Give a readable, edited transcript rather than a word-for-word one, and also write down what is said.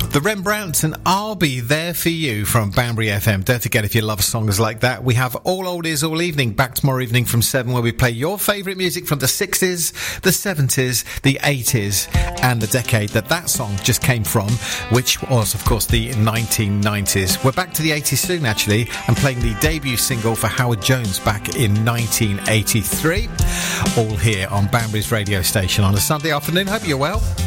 The Rembrandts and I'll Be There For You from Banbury FM. Don't forget, if you love songs like that, we have All Oldies All Evening back tomorrow evening from 7, where we play your favourite music from the 60s, the 70s, the 80s and the decade that song just came from, which was, of course, the 1990s. We're back to the 80s soon, actually, and playing the debut single for Howard Jones back in 1983. All here on Banbury's radio station on a Sunday afternoon. Hope you're well.